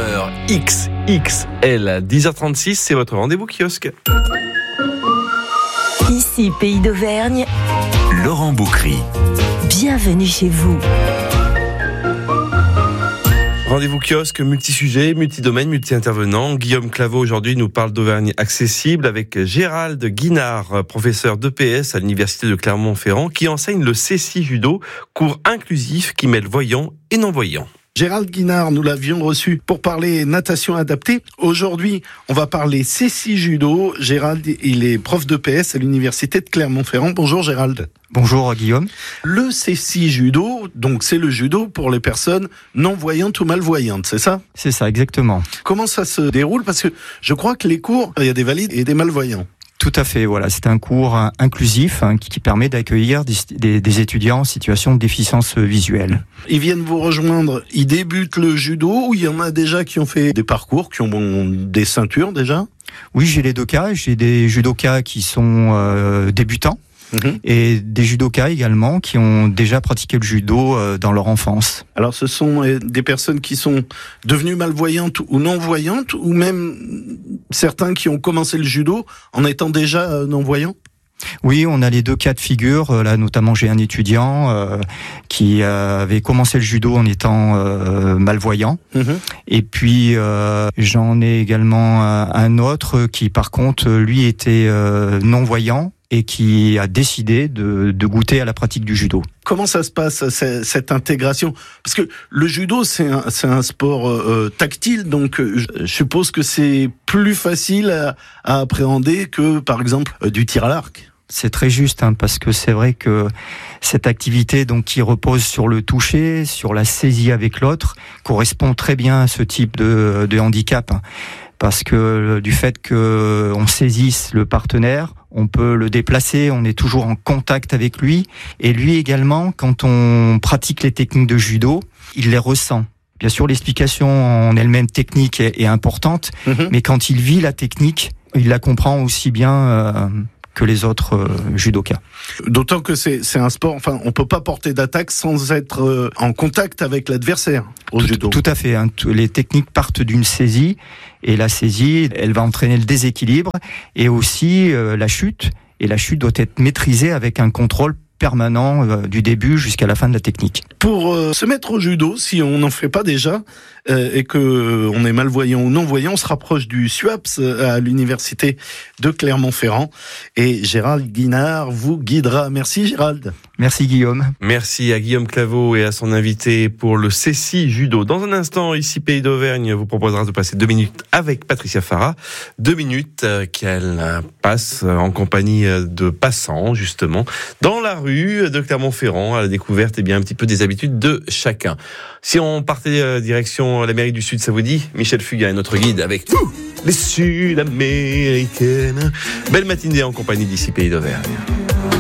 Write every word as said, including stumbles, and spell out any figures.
Warmer X X L. dix heures trente-six, c'est votre rendez-vous kiosque. Ici, Pays d'Auvergne. Laurent Boucry. Bienvenue chez vous. Rendez-vous kiosque, multi-sujets, multi-domaines, multi-intervenants. Guillaume Claveau aujourd'hui nous parle d'Auvergne accessible avec Gérald Guinard, professeur d'E P S à l'université de Clermont-Ferrand, qui enseigne le C six Judo, cours inclusif qui mêle voyants et non-voyants. Gérald Guinard, nous l'avions reçu pour parler natation adaptée. Aujourd'hui, on va parler C six Judo. Gérald, il est prof d'E P S à l'université de Clermont-Ferrand. Bonjour Gérald. Bonjour Guillaume. Le C six Judo, donc c'est le judo pour les personnes non-voyantes ou malvoyantes, c'est ça ? C'est ça, exactement. Comment ça se déroule ? Parce que je crois que les cours, il y a des valides et des malvoyants. Tout à fait, voilà. C'est un cours inclusif hein, qui permet d'accueillir des, des, des étudiants en situation de déficience visuelle. Ils viennent vous rejoindre, ils débutent le judo ou il y en a déjà qui ont fait des parcours, qui ont des ceintures déjà ? Oui, j'ai les deux cas. J'ai des judokas qui sont euh, débutants. Mmh. Et des judokas également qui ont déjà pratiqué le judo dans leur enfance. Alors ce sont des personnes qui sont devenues malvoyantes ou non-voyantes, ou même certains qui ont commencé le judo en étant déjà non-voyants ? Oui, on a les deux cas de figure. Là, notamment, j'ai un étudiant euh, qui avait commencé le judo en étant euh, malvoyant. Mmh. Et puis, euh, j'en ai également un autre qui, par contre, lui, était euh, non-voyant et qui a décidé de, de goûter à la pratique du judo. Comment ça se passe, cette intégration ? Parce que le judo, c'est un, c'est un sport euh, tactile, donc euh, je suppose que c'est plus facile à, à appréhender que, par exemple, euh, du tir à l'arc. C'est très juste, hein, parce que c'est vrai que cette activité donc qui repose sur le toucher, sur la saisie avec l'autre, correspond très bien à ce type de, de handicap. Parce que du fait qu'on saisisse le partenaire, on peut le déplacer, on est toujours en contact avec lui. Et lui également, quand on pratique les techniques de judo, il les ressent. Bien sûr, l'explication en elle-même technique est, est importante, mmh. mais quand il vit la technique, il la comprend aussi bien euh, que les autres euh, judokas. D'autant que c'est, c'est un sport, enfin, on peut pas porter d'attaque sans être euh, en contact avec l'adversaire au tout, judo. Tout à fait. Hein. Les techniques partent d'une saisie, et la saisie, elle va entraîner le déséquilibre et aussi euh, la chute. Et la chute doit être maîtrisée avec un contrôle permanent euh, du début jusqu'à la fin de la technique. Pour euh, se mettre au judo, si on n'en fait pas déjà euh, et que euh, on est malvoyant ou non-voyant, on se rapproche du SUAPS à l'université de Clermont-Ferrand et Gérald Guinard vous guidera. Merci Gérald. Merci Guillaume. Merci à Guillaume Claveau et à son invité pour le C six Judo. Dans un instant, ici Pays d'Auvergne vous proposera de passer deux minutes avec Patricia Farah. Deux minutes euh, qu'elle passe en compagnie de passants, justement, dans la rue de Clermont-Ferrand, à la découverte eh bien, un petit peu des habitudes de chacun. Si on partait euh, direction la mairie du Sud, ça vous dit ? Michel Fugain est notre guide avec les Sud-Américaines. Belle matinée en compagnie d'ici Pays d'Auvergne.